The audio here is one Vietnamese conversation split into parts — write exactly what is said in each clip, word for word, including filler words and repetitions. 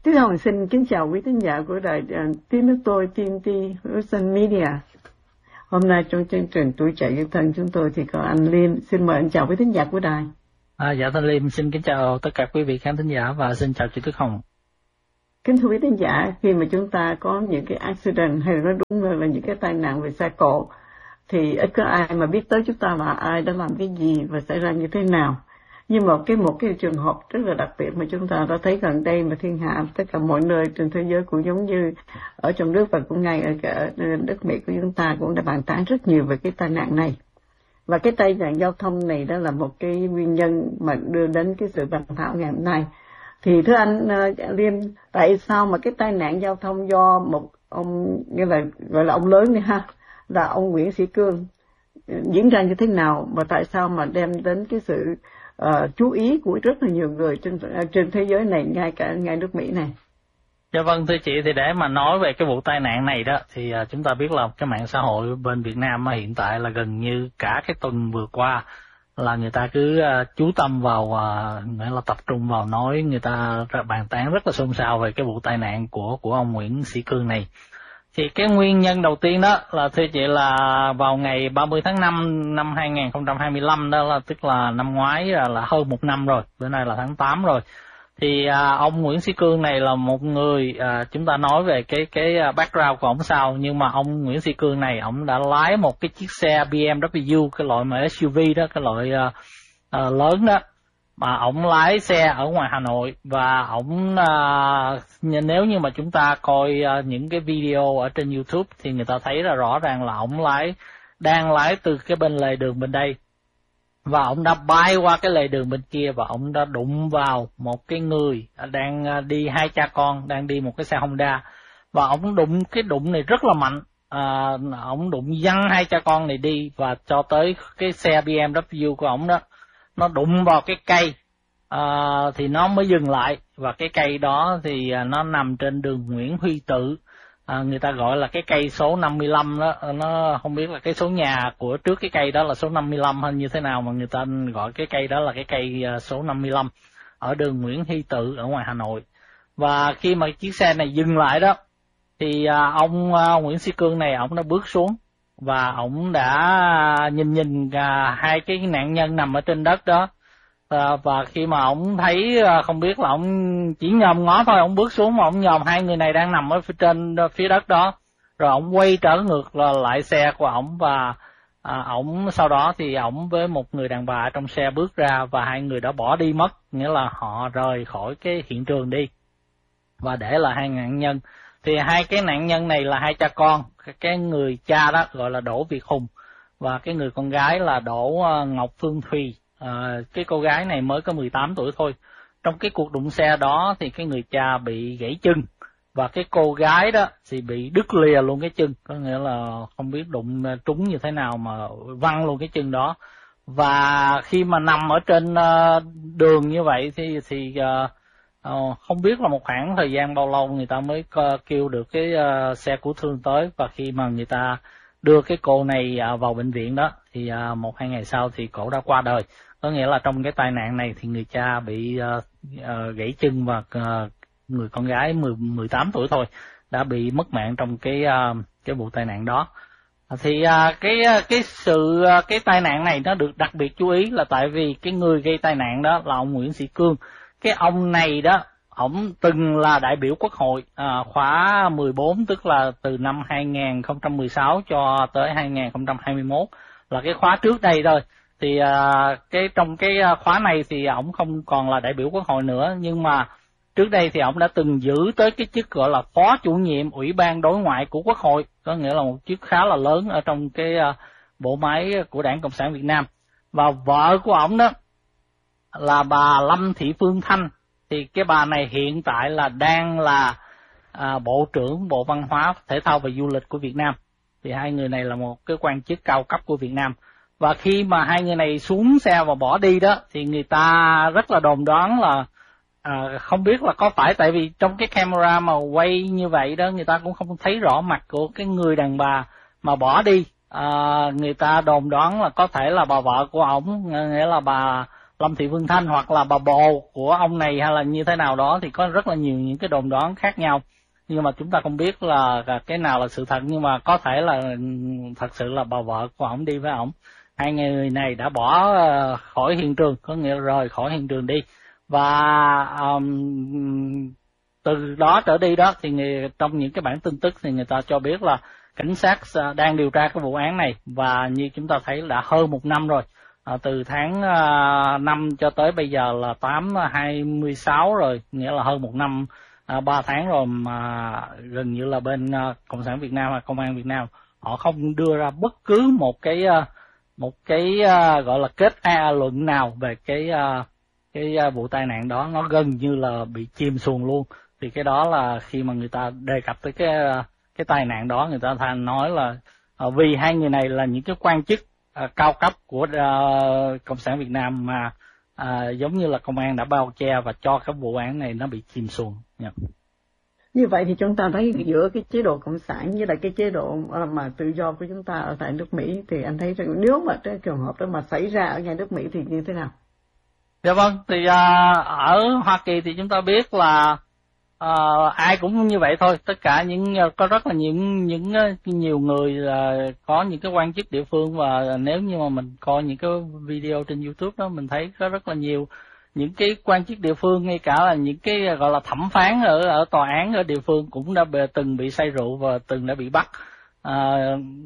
Đức Hồng xin kính chào quý thính giả của đài uh, Tiếng Nước Tôi tê en tê Houston Media. Hôm nay trong chương trình Tuổi Trẻ Yêu Thân chúng tôi thì có anh Liêm. Xin mời anh chào quý thính giả của đài. À, dạ thanh Liêm xin kính chào tất cả quý vị khán thính giả và xin chào chị Đức Hồng. Kính thưa quý thính giả, khi mà chúng ta có những cái accident hay nói đúng hơn là những cái tai nạn về xe cộ thì ít có ai mà biết tới chúng ta là ai đã làm cái gì và xảy ra như thế nào. Nhưng mà cái một cái trường hợp rất là đặc biệt mà chúng ta đã thấy gần đây mà thiên hạ tất cả mọi nơi trên thế giới cũng giống như ở trong nước và cũng ngay ở cả đất Mỹ của chúng ta cũng đã bàn tán rất nhiều về cái tai nạn này. Và cái tai nạn giao thông này đó là một cái nguyên nhân mà đưa đến cái sự bàn thảo ngày hôm nay. Thì thưa anh uh, Liêm, tại sao mà cái tai nạn giao thông do một ông như là gọi là ông lớn đi ha, là ông Nguyễn Sĩ Cương diễn ra như thế nào và tại sao mà đem đến cái sự uh, chú ý của rất là nhiều người trên trên thế giới này, ngay cả ngay nước Mỹ này? Dạ vâng thưa chị, thì để mà nói về cái vụ tai nạn này đó thì uh, chúng ta biết là cái mạng xã hội bên Việt Nam uh, hiện tại là gần như cả cái tuần vừa qua là người ta cứ uh, chú tâm vào uh, nghĩa là tập trung vào nói, người ta bàn tán rất là xôn xao về cái vụ tai nạn của của ông Nguyễn Sĩ Cương này. Thì cái nguyên nhân đầu tiên đó là thưa chị là vào ngày ba mươi tháng năm năm hai nghìn không trăm hai mươi lăm đó, là tức là năm ngoái là, là hơn một năm rồi, bữa nay là tháng tám rồi. Thì à, ông Nguyễn Sĩ Cương này là một người, à, chúng ta nói về cái cái background của ông sau, nhưng mà ông Nguyễn Sĩ Cương này ông đã lái một cái chiếc xe bê em vê, cái loại mà ét u vê đó, cái loại à, à, lớn đó, mà ông lái xe ở ngoài Hà Nội. Và ông à, nếu như mà chúng ta coi à, những cái video ở trên YouTube thì người ta thấy là rõ ràng là ông lái đang lái từ cái bên lề đường bên đây, và ông đã bay qua cái lề đường bên kia và ông đã đụng vào một cái người đang đi, hai cha con đang đi một cái xe Honda, và ông đụng cái đụng này rất là mạnh. À, ông đụng văng hai cha con này đi và cho tới cái xe bê em vê của ông đó nó đụng vào cái cây, à, thì nó mới dừng lại. Và cái cây đó thì nó nằm trên đường Nguyễn Huy Tự, à, người ta gọi là cái cây số năm mươi lăm đó. Nó không biết là cái số nhà của trước cái cây đó là số năm mươi lăm hay như thế nào mà người ta gọi cái cây đó là cái cây số năm mươi lăm ở đường Nguyễn Huy Tự ở ngoài Hà Nội. Và khi mà chiếc xe này dừng lại đó thì à, ông à, Nguyễn Sĩ Cương này ông đã bước xuống và ông đã nhìn nhìn à, hai cái nạn nhân nằm ở trên đất đó. À, và khi mà ông thấy à, không biết là ông chỉ nhòm ngó thôi, ông bước xuống mà ông nhòm hai người này đang nằm ở phía trên phía đất đó, rồi ông quay trở ngược là lại xe của ông. Và à, ông sau đó thì ông với một người đàn bà trong xe bước ra và hai người đã bỏ đi mất, nghĩa là họ rời khỏi cái hiện trường đi và để lại hai nạn nhân. Thì hai cái nạn nhân này là hai cha con, cái người cha đó gọi là Đỗ Việt Hùng và cái người con gái là Đỗ Ngọc Phương Thùy. À, cái cô gái này mới có mười tám tuổi thôi. Trong cái cuộc đụng xe đó thì cái người cha bị gãy chân và cái cô gái đó thì bị đứt lìa luôn cái chân, có nghĩa là không biết đụng trúng như thế nào mà văng luôn cái chân đó. Và khi mà nằm ở trên uh, đường như vậy thì thì uh, uh, không biết là một khoảng thời gian bao lâu người ta mới uh, kêu được cái uh, xe cứu thương tới. Và khi mà người ta đưa cái cô này uh, vào bệnh viện đó thì uh, một hai ngày sau thì cổ đã qua đời. Có nghĩa là trong cái tai nạn này thì người cha bị uh, uh, gãy chân và uh, người con gái mười tám tuổi thôi đã bị mất mạng trong cái uh, cái vụ tai nạn đó. Thì uh, cái cái sự uh, cái tai nạn này nó được đặc biệt chú ý là tại vì cái người gây tai nạn đó là ông Nguyễn Sĩ Cương. Cái ông này đó, ông từng là đại biểu Quốc hội uh, khóa mười bốn, tức là từ năm hai nghìn không trăm mười sáu cho tới hai nghìn không trăm hai mươi mốt, là cái khóa trước đây thôi. Thì uh, cái trong cái khóa này thì ổng không còn là đại biểu Quốc hội nữa, nhưng mà trước đây thì ổng đã từng giữ tới cái chức gọi là phó chủ nhiệm Ủy ban Đối ngoại của Quốc hội, có nghĩa là một chức khá là lớn ở trong cái uh, bộ máy của Đảng Cộng sản Việt Nam. Và vợ của ổng đó là bà Lâm Thị Phương Thanh, thì cái bà này hiện tại là đang là uh, Bộ trưởng Bộ Văn hóa, Thể thao và Du lịch của Việt Nam. Thì hai người này là một cái quan chức cao cấp của Việt Nam. Và khi mà hai người này xuống xe và bỏ đi đó thì người ta rất là đồn đoán là à, không biết là có phải tại vì trong cái camera mà quay như vậy đó người ta cũng không thấy rõ mặt của cái người đàn bà mà bỏ đi. À, người ta đồn đoán là có thể là bà vợ của ổng, nghĩa là bà Lâm Thị Phương Thanh hoặc là bà bồ của ông này hay là như thế nào đó, thì có rất là nhiều những cái đồn đoán khác nhau, nhưng mà chúng ta không biết là cái nào là sự thật. Nhưng mà có thể là thật sự là bà vợ của ổng đi với ổng, hai người này đã bỏ khỏi hiện trường, có nghĩa là rời khỏi hiện trường đi. Và um, từ đó trở đi đó thì người, trong những cái bản tin tức thì người ta cho biết là cảnh sát đang điều tra cái vụ án này, và như chúng ta thấy đã hơn một năm rồi, à, từ tháng uh, năm cho tới bây giờ là tám hai mươi sáu rồi, nghĩa là hơn một năm à, ba tháng rồi mà gần như là bên uh, Cộng sản Việt Nam và Công an Việt Nam họ không đưa ra bất cứ một cái uh, một cái uh, gọi là kết a luận nào về cái uh, cái uh, vụ tai nạn đó. Nó gần như là bị chìm xuồng luôn. Thì cái đó là khi mà người ta đề cập tới cái uh, cái tai nạn đó, người ta thành nói là uh, vì hai người này là những cái quan chức uh, cao cấp của uh, Cộng sản Việt Nam mà uh, giống như là công an đã bao che và cho cái vụ án này nó bị chìm xuồng. Yeah. Như vậy thì chúng ta thấy giữa cái chế độ cộng sản với lại cái chế độ mà tự do của chúng ta ở tại nước Mỹ, thì anh thấy rằng nếu mà cái trường hợp đó mà xảy ra ở ngay nước Mỹ thì như thế nào? Dạ vâng, thì uh, ở Hoa Kỳ thì chúng ta biết là uh, ai cũng như vậy thôi. Tất cả những có rất là những những nhiều người uh, có những cái quan chức địa phương, và nếu như mà mình coi những cái video trên YouTube đó, mình thấy có rất là nhiều những cái quan chức địa phương, ngay cả là những cái gọi là thẩm phán ở ở tòa án ở địa phương cũng đã bị, từng bị say rượu và từng đã bị bắt. À,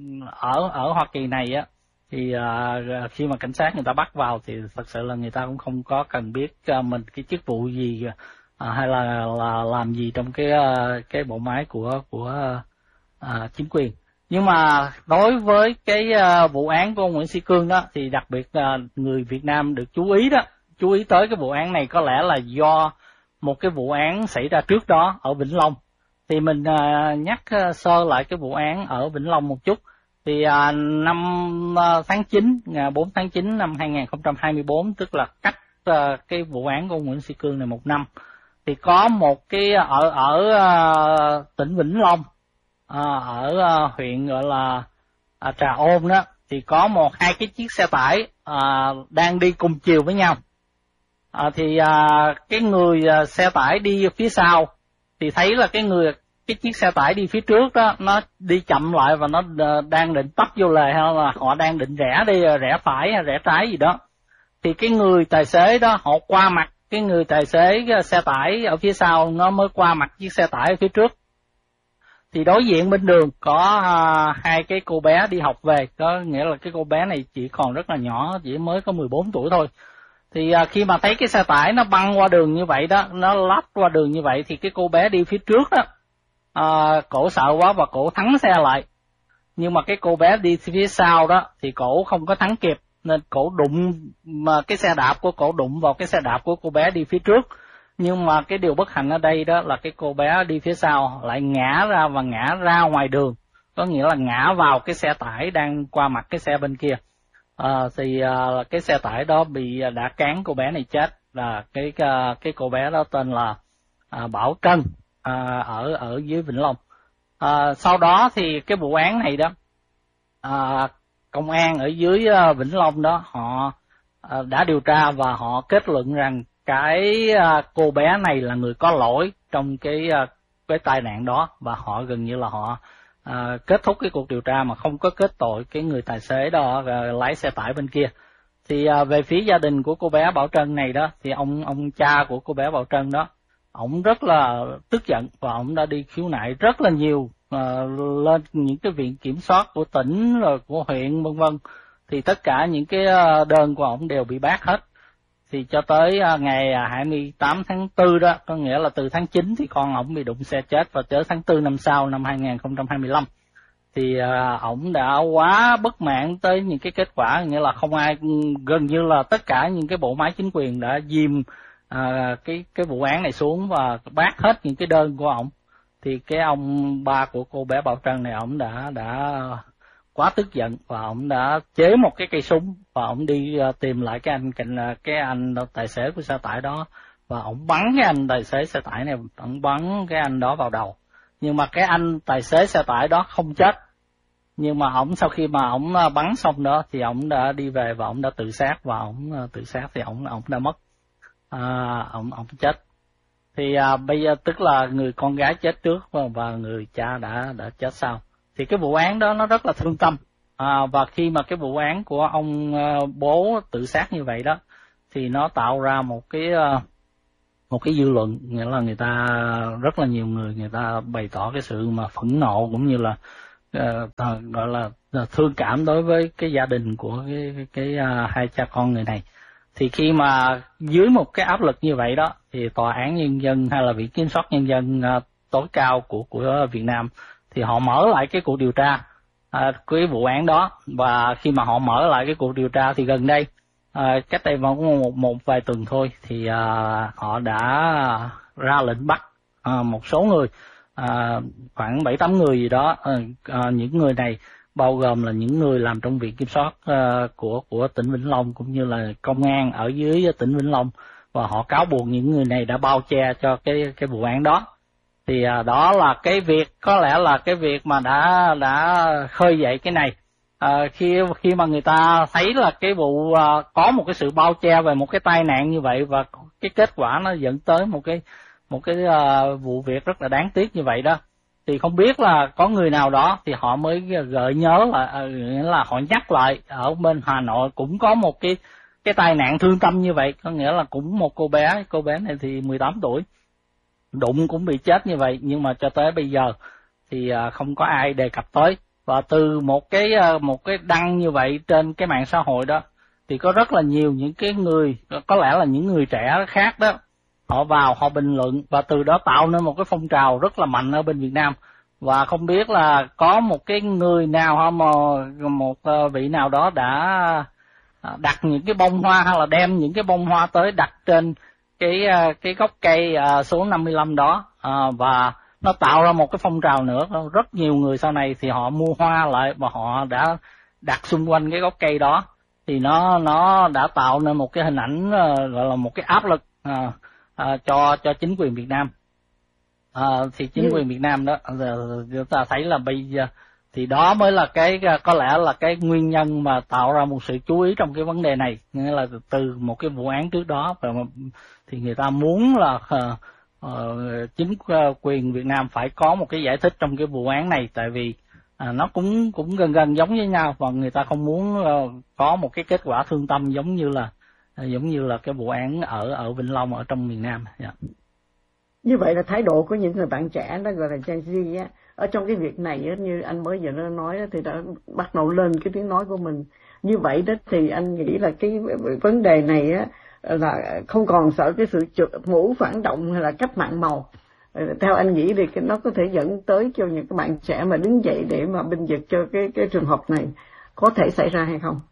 ở ở Hoa Kỳ này á thì à, khi mà cảnh sát người ta bắt vào thì thật sự là người ta cũng không có cần biết à, mình cái chức vụ gì à, hay là là làm gì trong cái cái bộ máy của của à, chính quyền. Nhưng mà đối với cái à, vụ án của ông Nguyễn Sĩ Cương đó thì đặc biệt là người Việt Nam được chú ý đó, chú ý tới cái vụ án này có lẽ là do một cái vụ án xảy ra trước đó ở Vĩnh Long. Thì mình à, nhắc sơ lại cái vụ án ở Vĩnh Long một chút. Thì à, năm à, tháng chín, ngày bốn tháng chín năm hai nghìn không trăm hai mươi tư, tức là cách à, cái vụ án của ông Nguyễn Sĩ Cương này một năm, thì có một cái ở ở à, tỉnh Vĩnh Long, à, ở à, huyện gọi là à, Trà Ôn đó, thì có một hai cái chiếc xe tải à, đang đi cùng chiều với nhau. À, thì à, cái người à, xe tải đi phía sau thì thấy là cái người cái chiếc xe tải đi phía trước đó nó đi chậm lại và nó đang định tấp vô lề, hay là họ đang định rẽ đi, rẽ phải hay rẽ trái gì đó. Thì cái người tài xế đó họ qua mặt cái người tài xế xe tải ở phía sau, nó mới qua mặt chiếc xe tải ở phía trước. Thì đối diện bên đường có à, hai cái cô bé đi học về, có nghĩa là cái cô bé này chỉ còn rất là nhỏ, chỉ mới có mười bốn tuổi thôi. Thì à, khi mà thấy cái xe tải nó băng qua đường như vậy đó, nó lách qua đường như vậy, thì cái cô bé đi phía trước đó, à, cổ sợ quá và cổ thắng xe lại. Nhưng mà cái cô bé đi phía sau đó thì cổ không có thắng kịp, nên cổ đụng, mà cái xe đạp của cổ đụng vào cái xe đạp của cô bé đi phía trước. Nhưng mà cái điều bất hạnh ở đây đó là cái cô bé đi phía sau lại ngã ra và ngã ra ngoài đường, có nghĩa là ngã vào cái xe tải đang qua mặt cái xe bên kia. À, thì à, cái xe tải đó bị đã cán cô bé này chết. Là cái cái, cái cô bé đó tên là à, Bảo Trân, à, ở ở dưới Vĩnh Long. À, sau đó thì cái vụ án này đó, à, công an ở dưới uh, Vĩnh Long đó họ uh, đã điều tra và họ kết luận rằng cái uh, cô bé này là người có lỗi trong cái uh, cái tai nạn đó, và họ gần như là họ uh, kết thúc cái cuộc điều tra mà không có kết tội cái người tài xế đó uh, lái xe tải bên kia. Thì uh, về phía gia đình của cô bé Bảo Trân này đó, thì ông ông cha của cô bé Bảo Trân đó, ông rất là tức giận và ông đã đi khiếu nại rất là nhiều uh, lên những cái viện kiểm soát của tỉnh rồi của huyện vân vân. Thì tất cả những cái đơn của ông đều bị bác hết. Thì cho tới uh, ngày hai mươi tám tháng tư đó, có nghĩa là từ tháng chín thì con ông bị đụng xe chết, và tới tháng tư năm sau, năm hai nghìn không trăm hai mươi lăm, thì uh, ông đã quá bất mãn tới những cái kết quả, nghĩa là không ai, gần như là tất cả những cái bộ máy chính quyền đã dìm À, cái cái vụ án này xuống và bác hết những cái đơn của ông. Thì cái ông ba của cô bé Bảo Trân này, ông đã đã quá tức giận và ông đã chế một cái cây súng và ông đi uh, tìm lại cái anh cạnh cái anh tài xế của xe tải đó, và ông bắn cái anh tài xế xe tải này, ông bắn cái anh đó vào đầu. Nhưng mà cái anh tài xế xe tải đó không chết, Nhưng mà ổng sau khi mà ổng bắn xong đó thì ổng đã đi về và ổng đã tự sát, và ổng tự sát thì ổng ổng đã mất, à, ổng ổng chết. Thì à, bây giờ tức là người con gái chết trước và, và người cha đã đã chết sau. Thì cái vụ án đó nó rất là thương tâm, à, và khi mà cái vụ án của ông uh, bố tự sát như vậy đó thì nó tạo ra một cái uh, một cái dư luận, nghĩa là người ta rất là nhiều người người ta bày tỏ cái sự mà phẫn nộ cũng như là uh, gọi là thương cảm đối với cái gia đình của cái cái, cái uh, hai cha con người này. Thì khi mà dưới một cái áp lực như vậy đó thì tòa án nhân dân hay là viện kiểm soát nhân dân uh, tối cao của của Việt Nam thì họ mở lại cái cuộc điều tra à, cái vụ án đó. Và khi mà họ mở lại cái cuộc điều tra thì gần đây à, cách đây vòng một một vài tuần thôi thì à, họ đã ra lệnh bắt à, một số người, à, khoảng bảy tám người gì đó. à, à, những người này bao gồm là những người làm trong viện kiểm soát uh, của của tỉnh Vĩnh Long cũng như là công an ở dưới tỉnh Vĩnh Long, và họ cáo buộc những người này đã bao che cho cái cái vụ án đó. Thì uh, đó là cái việc, có lẽ là cái việc mà đã đã khơi dậy cái này. Uh, khi khi mà người ta thấy là cái vụ uh, có một cái sự bao che về một cái tai nạn như vậy, và cái kết quả nó dẫn tới một cái một cái uh, vụ việc rất là đáng tiếc như vậy đó, thì không biết là có người nào đó thì họ mới gợi nhớ là nghĩa là họ nhắc lại ở bên Hà Nội cũng có một cái cái tai nạn thương tâm như vậy, có nghĩa là cũng một cô bé, cô bé này thì mười tám tuổi, đụng cũng bị chết như vậy, nhưng mà cho tới bây giờ thì không có ai đề cập tới. Và từ một cái một cái đăng như vậy trên cái mạng xã hội đó thì có rất là nhiều những cái người, có lẽ là những người trẻ khác đó, họ vào họ bình luận, và từ đó tạo nên một cái phong trào rất là mạnh ở bên Việt Nam. Và không biết là có một cái người nào hay mà một vị nào đó đã đặt những cái bông hoa hay là đem những cái bông hoa tới đặt trên cái cái gốc cây số năm mươi lăm đó, à, và nó tạo ra một cái phong trào nữa. Rất nhiều người sau này thì họ mua hoa lại và họ đã đặt xung quanh cái gốc cây đó, thì nó nó đã tạo nên một cái hình ảnh gọi là một cái áp lực à, À, cho cho chính quyền Việt Nam. À, thì chính ừ. quyền Việt Nam đó giờ chúng ta thấy là bây giờ thì đó mới là cái có lẽ là cái nguyên nhân mà tạo ra một sự chú ý trong cái vấn đề này, nghĩa là từ một cái vụ án trước đó, và thì người ta muốn là uh, uh, chính quyền Việt Nam phải có một cái giải thích trong cái vụ án này, tại vì uh, nó cũng cũng gần gần giống với nhau, và người ta không muốn uh, có một cái kết quả thương tâm giống như là giống như là cái vụ án ở ở Vĩnh Long ở trong miền Nam. Yeah. Như vậy là thái độ của những người bạn trẻ đó gọi là Gen Z á, ở trong cái việc này á, như anh mới vừa nói đó, thì đã bắt đầu lên cái tiếng nói của mình. Như vậy đó thì anh nghĩ là cái vấn đề này á là không còn sợ cái sự mũ phản động hay là cách mạng màu. Theo anh nghĩ thì nó có thể dẫn tới cho những cái bạn trẻ mà đứng dậy để mà binh vực cho cái cái trường hợp này có thể xảy ra hay không?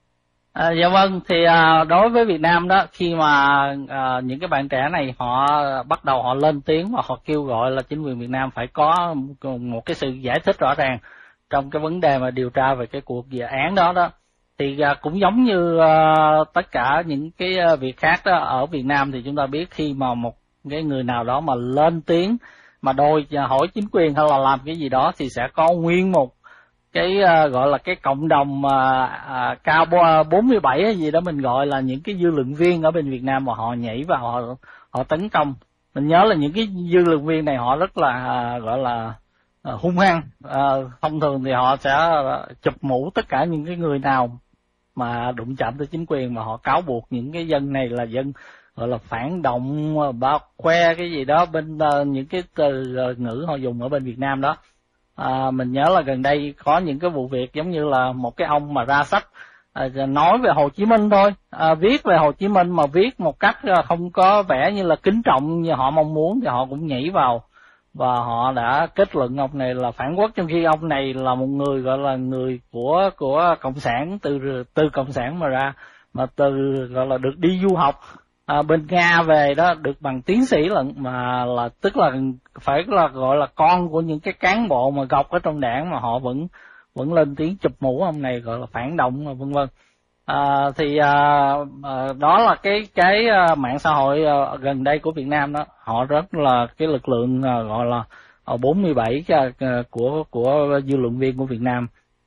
À, dạ vâng, thì à, đối với Việt Nam đó, khi mà à, những cái bạn trẻ này họ bắt đầu họ lên tiếng và họ kêu gọi là chính quyền Việt Nam phải có một cái sự giải thích rõ ràng trong cái vấn đề mà điều tra về cái cuộc dự án đó đó, thì à, cũng giống như à, tất cả những cái việc khác đó ở Việt Nam, thì chúng ta biết khi mà một cái người nào đó mà lên tiếng mà đòi hỏi chính quyền hay là làm cái gì đó thì sẽ có nguyên một cái uh, gọi là cái cộng đồng uh, uh, K bốn mươi bảy hay gì đó, mình gọi là những cái dư luận viên ở bên Việt Nam, mà họ nhảy vào họ họ tấn công. Mình nhớ là những cái dư luận viên này họ rất là uh, gọi là uh, hung hăng. Uh, thông thường thì họ sẽ uh, chụp mũ tất cả những cái người nào mà đụng chạm tới chính quyền, mà họ cáo buộc những cái dân này là dân gọi là phản động, bao khoe cái gì đó, bên uh, những cái từ uh, ngữ họ dùng ở bên Việt Nam đó. À, mình nhớ là gần đây có những cái vụ việc giống như là một cái ông mà ra sách à, nói về Hồ Chí Minh thôi, à, viết về Hồ Chí Minh mà viết một cách không có vẻ như là kính trọng như họ mong muốn, thì họ cũng nhảy vào và họ đã kết luận ông này là phản quốc, trong khi ông này là một người gọi là người của của cộng sản, từ từ cộng sản mà ra, mà từ gọi là được đi du học à, bên Nga về đó, được bằng tiến sĩ lận, mà là tức là phải là gọi là con của những cái cán bộ mà gọc ở trong đảng, mà họ vẫn vẫn lên tiếng chụp mũ ông này gọi là phản động vân vân. À, thì à, à, đó là cái cái à, mạng xã hội à, gần đây của Việt Nam đó, họ rất là cái lực lượng à, gọi là à, bốn mươi bảy à, của của dư luận viên của Việt Nam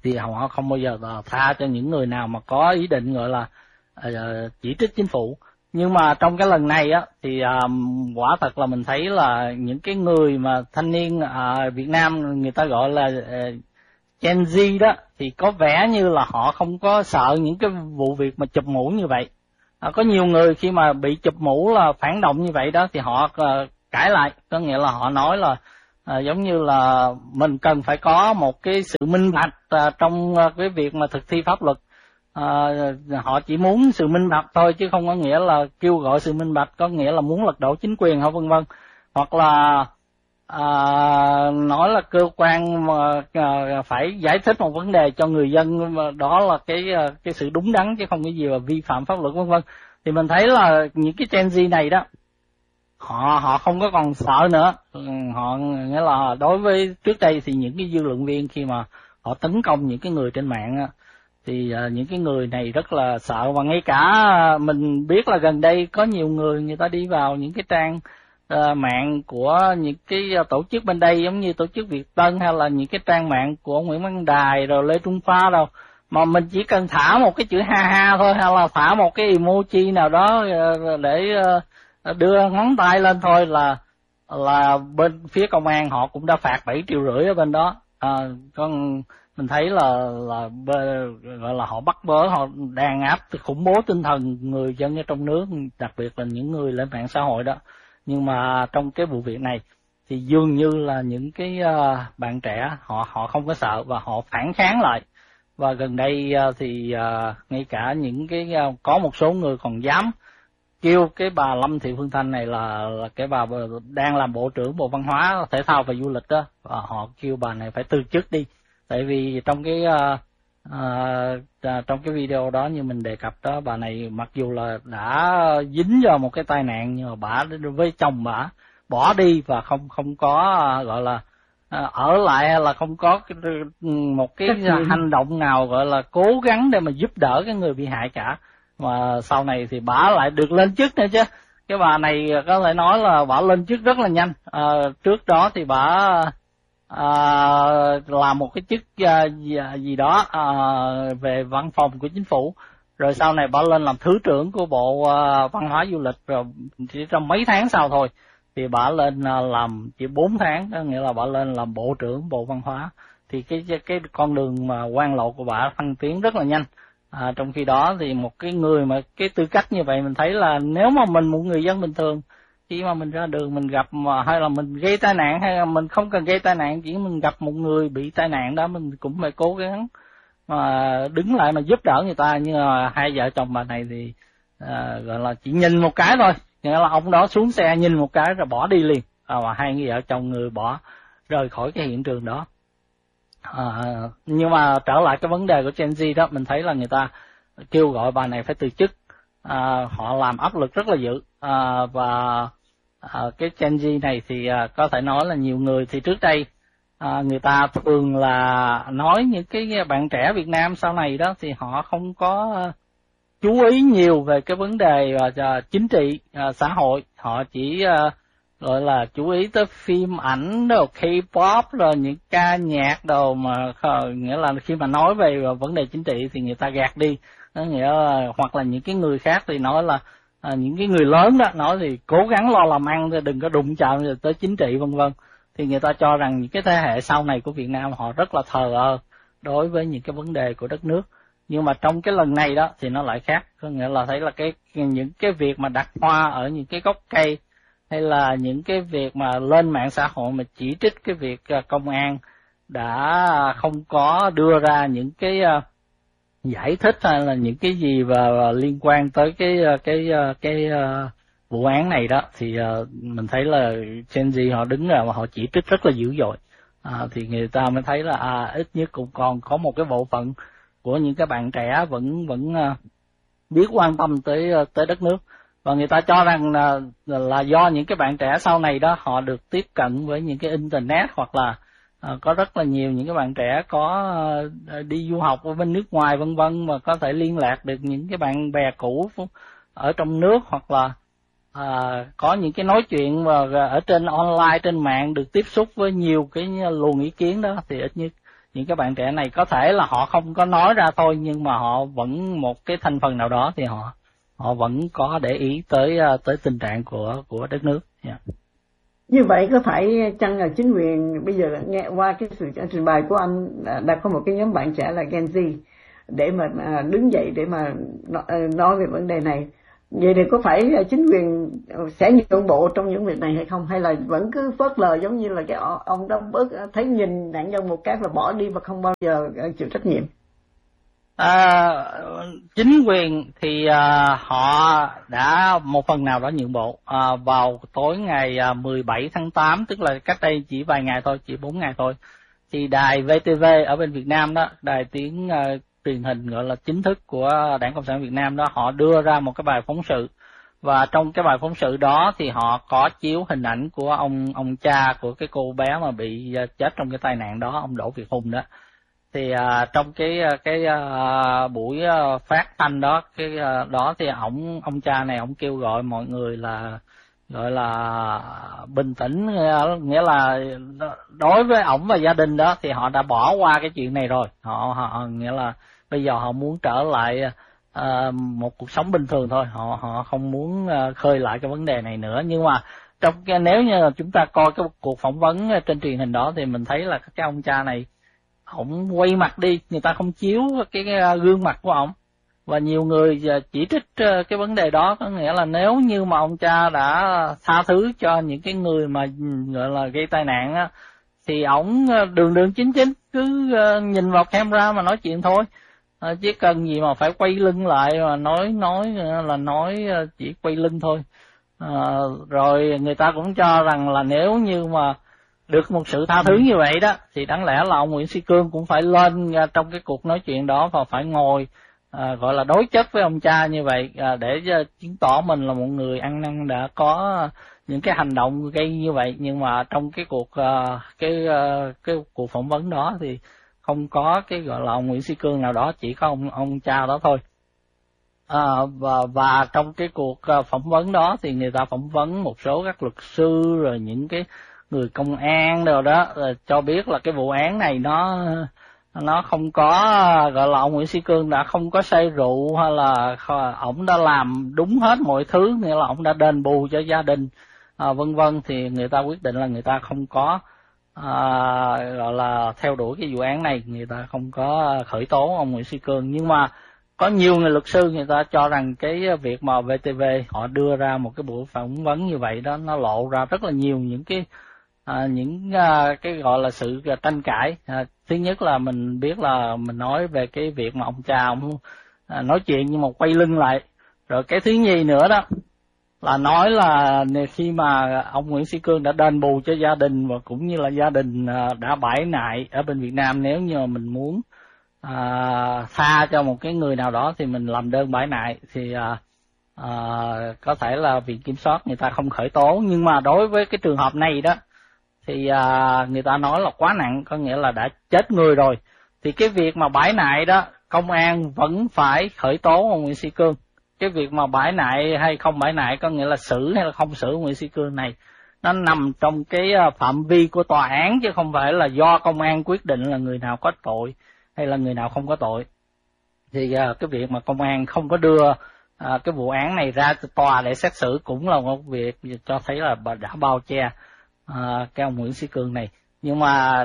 thì họ không bao giờ tha cho những người nào mà có ý định gọi là uh, chỉ trích chính phủ. Nhưng mà trong cái lần này á thì um, quả thật là mình thấy là những cái người mà thanh niên ở uh, Việt Nam người ta gọi là uh, Gen Z đó, thì có vẻ như là họ không có sợ những cái vụ việc mà chụp mũ như vậy. À, có nhiều người khi mà bị chụp mũ là phản động như vậy đó thì họ uh, cãi lại, có nghĩa là họ nói là À, giống như là mình cần phải có một cái sự minh bạch à, trong à, cái việc mà thực thi pháp luật. À, họ chỉ muốn sự minh bạch thôi chứ không có nghĩa là kêu gọi sự minh bạch, có nghĩa là muốn lật đổ chính quyền hoặc vân vân, hoặc là à, nói là cơ quan mà à, phải giải thích một vấn đề cho người dân, đó là cái cái sự đúng đắn chứ không có gì là vi phạm pháp luật vân vân. Thì mình thấy là những cái Gen Z này đó, họ họ không có còn sợ nữa. Họ nghĩa là đối với trước đây thì những cái dư luận viên khi mà họ tấn công những cái người trên mạng á, thì uh, những cái người này rất là sợ. Và ngay cả mình biết là gần đây có nhiều người người ta đi vào những cái trang uh, mạng của những cái uh, tổ chức bên đây, giống như tổ chức Việt Tân hay là những cái trang mạng của Nguyễn Văn Đài rồi Lê Trung Khoa đâu, mà mình chỉ cần thả một cái chữ ha ha thôi, hay là thả một cái emoji nào đó uh, để uh, đưa ngón tay lên thôi là là bên phía công an họ cũng đã phạt bảy triệu rưỡi ở bên đó. À, con mình thấy là là gọi là họ bắt bớ, họ đàn áp khủng bố tinh thần người dân ở trong nước, đặc biệt là những người lên mạng xã hội đó. Nhưng mà trong cái vụ việc này thì dường như là những cái uh, bạn trẻ họ họ không có sợ và họ phản kháng lại. Và gần đây uh, thì uh, ngay cả những cái uh, có một số người còn dám kêu cái bà Lâm Thị Phương Thanh này là, là cái bà đang làm Bộ trưởng Bộ Văn hóa, Thể thao và Du lịch đó, và họ kêu bà này phải từ chức đi. Tại vì trong cái uh, uh, trong cái video đó như mình đề cập đó, bà này mặc dù là đã dính vào một cái tai nạn nhưng mà bà với chồng bà bỏ đi và không không có uh, gọi là uh, ở lại, hay là không có cái, một cái hành động nào gọi là cố gắng để mà giúp đỡ cái người bị hại cả. Mà sau này thì bà lại được lên chức nữa chứ. Cái bà này có thể nói là bà lên chức rất là nhanh. À, trước đó thì bà à, làm một cái chức à, gì, gì đó à, về văn phòng của chính phủ, rồi sau này bà lên làm thứ trưởng của Bộ à, Văn hóa Du lịch, rồi chỉ trong mấy tháng sau thôi thì bà lên à, làm chỉ bốn tháng, đó nghĩa là bà lên làm Bộ trưởng Bộ Văn hóa. Thì cái cái con đường mà quan lộ của bà thăng tiến rất là nhanh. À, trong khi đó thì một cái người mà cái tư cách như vậy, mình thấy là nếu mà mình một người dân bình thường, khi mà mình ra đường mình gặp mà, hay là mình gây tai nạn, hay là mình không cần gây tai nạn, chỉ mình gặp một người bị tai nạn đó, mình cũng phải cố gắng mà đứng lại mà giúp đỡ người ta. Nhưng mà hai vợ chồng bà này thì à, gọi là chỉ nhìn một cái thôi, nghĩa là ông đó xuống xe nhìn một cái rồi bỏ đi liền. À, và hai người vợ chồng người bỏ rời khỏi cái hiện trường đó. À, nhưng mà trở lại cái vấn đề của Gen Z đó, mình thấy là người ta kêu gọi bà này phải từ chức. À, họ làm áp lực rất là dữ. À, và à, cái Gen Z này thì à, có thể nói là nhiều người thì trước đây à, người ta thường là nói những cái bạn trẻ Việt Nam sau này đó thì họ không có à, chú ý nhiều về cái vấn đề à, chính trị, à, xã hội. Họ chỉ à, gọi là chú ý tới phim ảnh đồ K-pop rồi những ca nhạc đồ, mà nghĩa là khi mà nói về vấn đề chính trị thì người ta gạt đi. Đó nghĩa là, hoặc là những cái người khác thì nói là à, những cái người lớn đó nói thì cố gắng lo làm ăn, đừng có đụng chạm tới chính trị vân vân. Thì người ta cho rằng những cái thế hệ sau này của Việt Nam họ rất là thờ ơ đối với những cái vấn đề của đất nước. Nhưng mà trong cái lần này đó thì nó lại khác, có nghĩa là thấy là cái những cái việc mà đặt hoa ở những cái gốc cây, hay là những cái việc mà lên mạng xã hội mà chỉ trích cái việc công an đã không có đưa ra những cái giải thích hay là những cái gì và liên quan tới cái cái cái, cái vụ án này đó, thì mình thấy là Gen Z họ đứng ra mà họ chỉ trích rất là dữ dội. À, thì người ta mới thấy là à, ít nhất cũng còn có một cái bộ phận của những cái bạn trẻ vẫn vẫn biết quan tâm tới tới đất nước. Và người ta cho rằng là, là do những cái bạn trẻ sau này đó họ được tiếp cận với những cái internet, hoặc là uh, có rất là nhiều những cái bạn trẻ có uh, đi du học ở bên nước ngoài vân vân, mà có thể liên lạc được những cái bạn bè cũ ở trong nước, hoặc là uh, có những cái nói chuyện mà ở trên online, trên mạng, được tiếp xúc với nhiều cái luồng ý kiến đó, thì ít nhất những cái bạn trẻ này có thể là họ không có nói ra thôi, nhưng mà họ vẫn một cái thành phần nào đó thì họ họ vẫn có để ý tới tới tình trạng của của đất nước. Yeah. Như vậy có phải chăng là chính quyền bây giờ nghe qua cái sự trình bày của anh đã có một cái nhóm bạn trẻ là Gen Z để mà đứng dậy để mà nói về vấn đề này, vậy thì có phải chính quyền sẽ nhượng bộ trong những việc này hay không, hay là vẫn cứ phớt lờ giống như là cái ông đó bớt thấy nhìn nạn nhân một cái và bỏ đi và không bao giờ chịu trách nhiệm? À, chính quyền thì à, họ đã một phần nào đó nhượng bộ. À, vào tối ngày à, mười bảy tháng tám, tức là cách đây chỉ vài ngày thôi, chỉ bốn ngày thôi, thì đài vê tê vê ở bên Việt Nam đó, đài tiếng à, truyền hình gọi là chính thức của Đảng Cộng sản Việt Nam đó, họ đưa ra một cái bài phóng sự, và trong cái bài phóng sự đó thì họ có chiếu hình ảnh của ông ông cha của cái cô bé mà bị chết trong cái tai nạn đó, ông Đỗ Việt Hùng đó. Thì à, trong cái cái à, buổi à, phát thanh đó, cái à, đó thì ông ông cha này ông kêu gọi mọi người là gọi là bình tĩnh, nghĩa là đối với ổng và gia đình đó thì họ đã bỏ qua cái chuyện này rồi, họ họ nghĩa là bây giờ họ muốn trở lại à, một cuộc sống bình thường thôi, họ họ không muốn à, khơi lại cái vấn đề này nữa. Nhưng mà trong cái, nếu như chúng ta coi cái cuộc phỏng vấn trên truyền hình đó thì mình thấy là cái ông cha này ổng quay mặt đi, người ta không chiếu cái, cái gương mặt của ổng, và nhiều người chỉ trích cái vấn đề đó, có nghĩa là nếu như mà ông cha đã tha thứ cho những cái người mà gọi là gây tai nạn á, thì ổng đường đường chính chính cứ nhìn vào camera mà nói chuyện thôi, chứ cần gì mà phải quay lưng lại mà nói nói là nói chỉ quay lưng thôi. À, rồi người ta cũng cho rằng là nếu như mà được một sự tha thứ như vậy đó thì đáng lẽ là ông Nguyễn Sĩ Cương cũng phải lên trong cái cuộc nói chuyện đó và phải ngồi à, gọi là đối chất với ông cha như vậy, à, để chứng tỏ mình là một người ăn năn đã có những cái hành động gây như vậy. Nhưng mà trong cái cuộc uh, cái uh, cái cuộc phỏng vấn đó thì không có cái gọi là ông Nguyễn Sĩ Cương nào đó, chỉ có ông ông cha đó thôi. À, và và trong cái cuộc uh, phỏng vấn đó thì người ta phỏng vấn một số các luật sư rồi những cái người công an rồi đó, rồi cho biết là cái vụ án này nó nó không có gọi là ông Nguyễn Sĩ Cương đã không có say rượu hay là ổng đã làm đúng hết mọi thứ, nghĩa là ổng đã đền bù cho gia đình à, vân vân, thì người ta quyết định là người ta không có à, gọi là theo đuổi cái vụ án này, người ta không có khởi tố ông Nguyễn Sĩ Cương. Nhưng mà có nhiều người luật sư người ta cho rằng cái việc mà vê tê vê họ đưa ra một cái buổi phỏng vấn như vậy đó, nó lộ ra rất là nhiều những cái À, những à, cái gọi là sự tranh cãi. À, thứ nhất là mình biết là mình nói về cái việc mà ông cha ông à, nói chuyện nhưng mà quay lưng lại. Rồi cái thứ nhì nữa đó là nói là khi mà ông Nguyễn Sĩ Cương đã đền bù cho gia đình và cũng như là gia đình à, đã bãi nại ở bên Việt Nam, nếu như mà mình muốn à, tha cho một cái người nào đó thì mình làm đơn bãi nại, thì à, à, có thể là viện kiểm soát người ta không khởi tố. Nhưng mà đối với cái trường hợp này đó thì à, người ta nói là quá nặng, có nghĩa là đã chết người rồi, thì cái việc mà bãi nại đó công an vẫn phải khởi tố ông Nguyễn Sĩ Cương. Cái việc mà bãi nại hay không bãi nại, có nghĩa là xử hay là không xử Nguyễn Sĩ Cương này, nó nằm trong cái phạm vi của tòa án, chứ không phải là do công an quyết định là người nào có tội hay là người nào không có tội. Thì à, cái việc mà công an không có đưa à, cái vụ án này ra tòa để xét xử cũng là một việc cho thấy là đã bao che À, cái ông Nguyễn Sĩ Cương này. Nhưng mà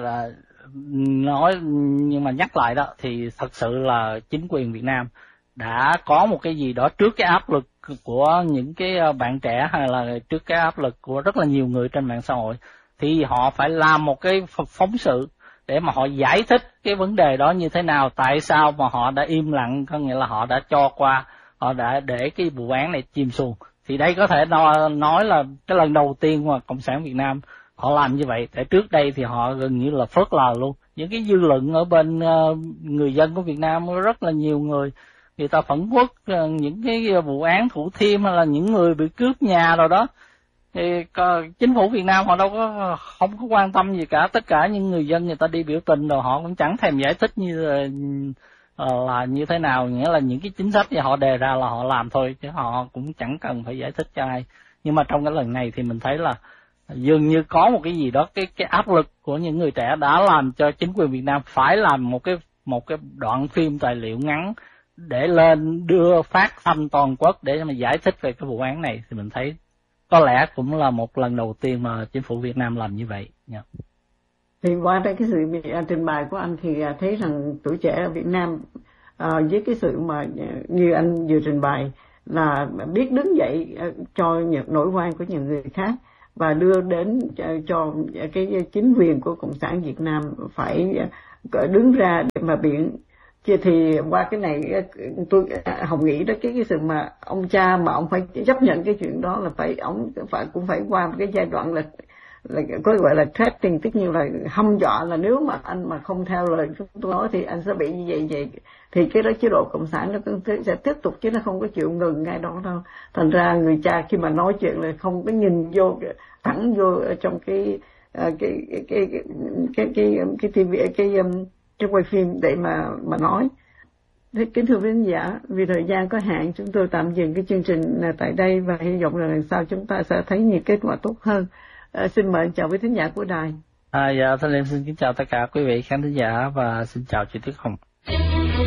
nói nhưng mà nhắc lại đó thì thật sự là chính quyền Việt Nam đã có một cái gì đó trước cái áp lực của những cái bạn trẻ hay là trước cái áp lực của rất là nhiều người trên mạng xã hội, thì họ phải làm một cái phóng sự để mà họ giải thích cái vấn đề đó như thế nào, tại sao mà họ đã im lặng, có nghĩa là họ đã cho qua, họ đã để cái vụ án này chìm xuồng. Thì đây có thể nói là cái lần đầu tiên mà Cộng sản Việt Nam họ làm như vậy. Tại trước đây thì họ gần như là phớt lờ luôn. Những cái dư luận ở bên uh, người dân của Việt Nam rất là nhiều người, người ta phẫn uất uh, những cái vụ án Thủ Thiêm hay là những người bị cướp nhà rồi đó. Thì uh, chính phủ Việt Nam họ đâu có không có quan tâm gì cả. Tất cả những người dân người ta đi biểu tình rồi họ cũng chẳng thèm giải thích như là, uh, là như thế nào, nghĩa là những cái chính sách thì họ đề ra là họ làm thôi, chứ họ cũng chẳng cần phải giải thích cho ai. Nhưng mà trong cái lần này thì mình thấy là dường như có một cái gì đó, cái cái áp lực của những người trẻ đã làm cho chính quyền Việt Nam phải làm một cái một cái đoạn phim tài liệu ngắn để lên đưa phát thanh toàn quốc để mà giải thích về cái vụ án này. Thì mình thấy có lẽ cũng là một lần đầu tiên mà chính phủ Việt Nam làm như vậy. Yeah. Thì qua đây cái sự trình bày của anh thì thấy rằng tuổi trẻ ở Việt Nam à, với cái sự mà như anh vừa trình bày là biết đứng dậy cho những nỗi oan của những người khác và đưa đến cho cái chính quyền của Cộng sản Việt Nam phải đứng ra để mà biện. Thì qua cái này tôi Hồng nghĩ đó, cái cái sự mà ông cha mà ông phải chấp nhận cái chuyện đó là phải ông phải cũng phải qua một cái giai đoạn là là có gọi là threatening, tức như là hăm dọa là nếu mà anh mà không theo lời chúng tôi nói thì anh sẽ bị như vậy vậy. Thì cái đó chế độ Cộng sản nó cũng sẽ tiếp tục chứ nó không có chịu ngừng ngay đó đâu. Thành ra người cha khi mà nói chuyện là không có nhìn vô thẳng vô trong cái cái cái cái cái cái cái ti vi, cái cái quay phim để mà mà nói. Thế kính thưa quý khán giả, vì thời gian có hạn chúng tôi tạm dừng cái chương trình tại đây và hy vọng là lần sau chúng ta sẽ thấy nhiều kết quả tốt hơn. À, xin mời chào quý khán giả của đài. À, dạ, Thanh Liêm xin kính chào tất cả quý vị khán thính giả và xin chào chị Tuyết Hồng.